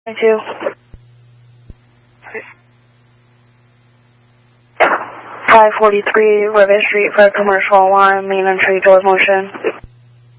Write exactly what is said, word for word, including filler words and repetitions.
Thank you. five forty-three Rivet Street for a commercial alarm, main entry door motion.